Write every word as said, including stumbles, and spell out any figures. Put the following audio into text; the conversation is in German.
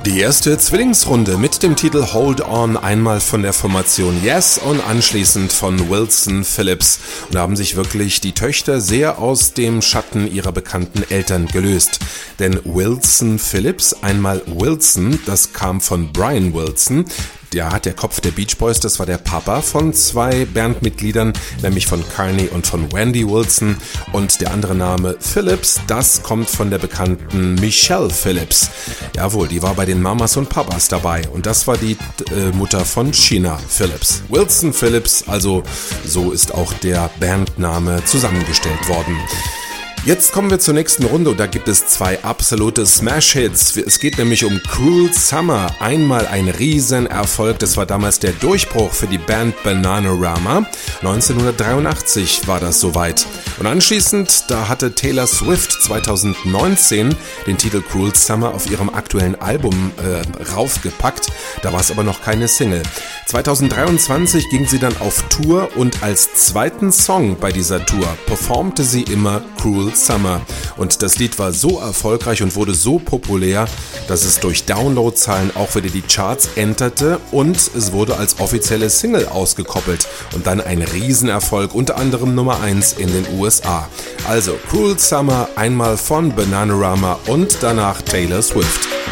Die erste Zwillingsrunde mit dem Titel Hold On, einmal von der Formation Yes und anschließend von Wilson Phillips. Und da haben sich wirklich die Töchter sehr aus dem Schatten ihrer bekannten Eltern gelöst. Denn Wilson Phillips, einmal Wilson, das kam von Brian Wilson. Der hat der Kopf der Beach Boys, das war der Papa von zwei Bandmitgliedern, nämlich von Carney und von Wendy Wilson. Und der andere Name Phillips, das kommt von der bekannten Michelle Phillips. Jawohl, die war bei den Mamas und Papas dabei. Und das war die äh, Mutter von Sheena Phillips. Wilson Phillips, also so ist auch der Bandname zusammengestellt worden. Jetzt kommen wir zur nächsten Runde und da gibt es zwei absolute Smash-Hits. Es geht nämlich um Cruel Summer, einmal ein Riesenerfolg, das war damals der Durchbruch für die Band Bananarama. neunzehnhundertdreiundachtzig war das soweit. Und anschließend, da hatte Taylor Swift zweitausendneunzehn den Titel Cruel Summer auf ihrem aktuellen Album äh, raufgepackt, da war es aber noch keine Single. zweitausenddreiundzwanzig ging sie dann auf Tour und als zweiten Song bei dieser Tour performte sie immer Cruel Summer. Und das Lied war so erfolgreich und wurde so populär, dass es durch Downloadzahlen auch wieder die Charts enterte und es wurde als offizielle Single ausgekoppelt und dann ein Riesenerfolg, unter anderem Nummer eins in den U S A. Also Cruel Summer einmal von Bananarama und danach Taylor Swift.